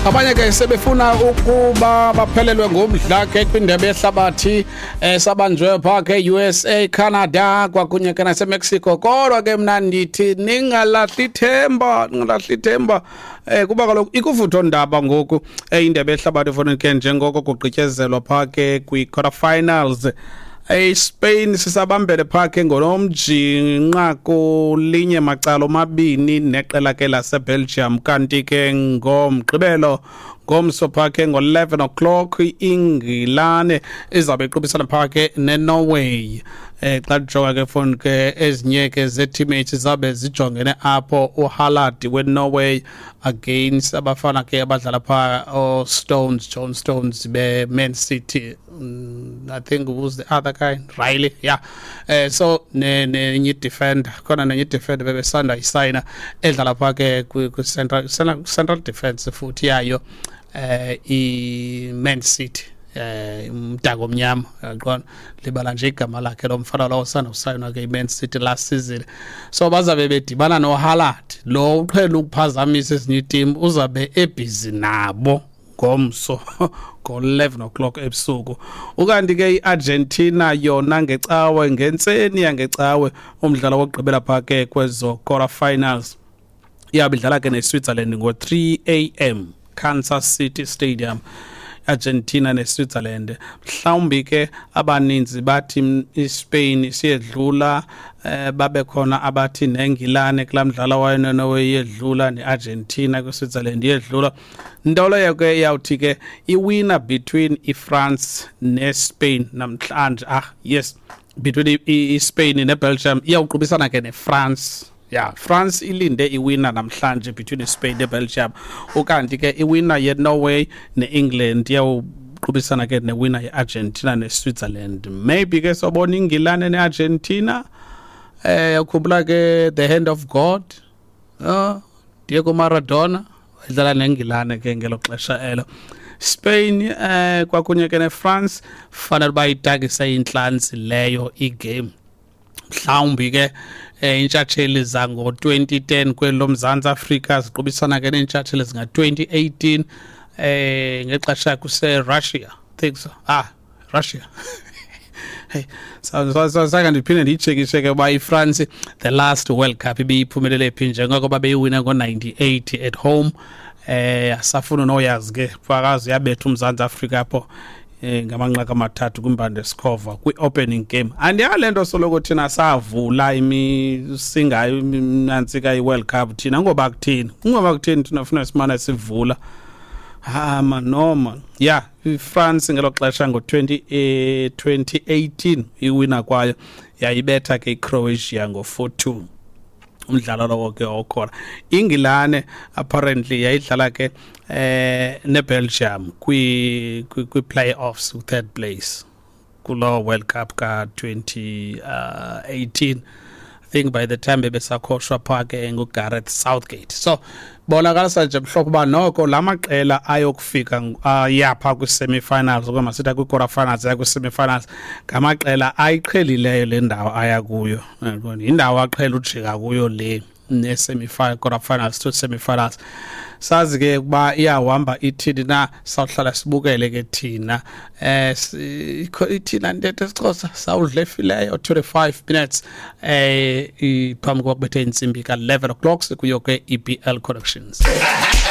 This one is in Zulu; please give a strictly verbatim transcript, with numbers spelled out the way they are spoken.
Abanye ke sebefuna ukuba baphelelwe ngomdla ke kwindebe yehlabathi esabanjwe pha ke U S A, Canada kwakunye ke nase Mexico. Kodwa ke mna ndithi ningalahli ithemba, ningalahli ithemba. Eh kuba kaloku ikuvutho ndaba ngoku indebe yehlabathi ufuna ke njengoko kugqityezelwa pha ke kwi quarter finals. Eh Spain sisabambele pha ke ngonomjinqa kulinye macala omabini neqela ke lase Belgium, kanti ke ngomgqibelo ngomso pha ke ngo eleven o'clock iNgilane izabe iqhubisana pha ke neNorway. Eh xa jonga ke fon ke ezinye ke ze teammates zabe zijongene apho uHaaland weNorway against abafana ke abadlala pha o Stones, John Stones be Man City. Mm, I think it was the other guy, Riley. Yeah. Eh so ne ne defender khona ne defender bebesanda isayina edlala pha ke ku central central defense futhi yayo eh I Man City. Eh umdako omnyama yaqona libala nje igama lakhe lo mfana lo usanda usayina ke Man City last season. So bazabe bedibana no Haaland lo uqhela ukuphazamisa ezinye team uzabe ebusy nabo ngomso ngo eleven o'clock ebusuku. Ukanti ke iArgentina yona ngecawe ngentseni yangecawe umdlalo wokugqibela pha ke kwezo quarter finals iyabidlala ke neSwitzerland ngo three a m Kansas City Stadium. Argentina neSwitzerland. Mhlawumbi ke abaninzi bathi iSpain siyedlula, eh babe khona abathi neNgilane kulamdlalo wayo Norway yedlula neArgentina kwiSwitzerland yedlula. Into leyo ke iyawuthi ke iwinner between iFrance neSpain namhlanje. Ah yes, between iSpain neBelgium iyawuqhubisana ke neFrance. Yeah, France ilinde iwinner namhlanje between Spain neBelgium. Ukanti ke iwinner yeNorway neEngland yawuqhubisana ke newinner yeArgentina neSwitzerland. Maybe ke sobona iNgilane neArgentina eh yakhumbula ke the hand of God. Uh, Diego Maradona idlala neNgilane ke ngelo xesha elo. Spain eh kwakunye ke neFrance fanele bayitagisa inhlanzi leyo igame. Mhlawumbi ke intshatsheli zango twenty ten kwelo Mzantsi Afrika ziqhubisana ke nentshatsheli zinga twenty eighteen eh ngexesha kuse Russia, think so. Ah Russia. Hey, so so saka ndiphinde ndichekishe ke ba iFrance the last World Cup ibiyiphumelele phi njengoko babeyiwina ngo ninety-eight at home. Eh asafuna noyazi ke phakazi yabetha uMzantsi Afrika apho ngamanqaka amathathu kwimbande Skova kwi opening game. Andiyalento soloko thina savula imisingayo imnantsika iWorld Cup thina ngoba kuthini ngoba kuthini thina ufuna simana sivula ha manoma. Yeah, iFrance ngelo xesha ngo twenty eighteen iwina kwayo yayibetha ke iCroatia ngo four two. Umdlalo lo ke okhona. Ingilane apparently yayidlala ke eh neBelgium kwi kwi playoffs ku third place kulo World Cup ka twenty eighteen. I think by the time bebesakhosha pha ke nguGareth Southgate. So bonakalisa nje mhlophe ba noko lamaqela ayokufika yapha ku semi-finals okoma sitha ku quarter finals ya ku semi-finals ngamaqela ayiqhelileyo le ndawo aya kuyo. Indawo aqhela ujika kuyo le ne semi-final quarter finals to semi-finals. Sazi ke kuba iyahamba ithini na sawuhlala sibukele ke thina eh ithina ndethe sixhosa sawudlefileyo twenty-five minutes eh iphambi kokubethe insimbi ka eleven o'clock kuyo ke E P L Connections.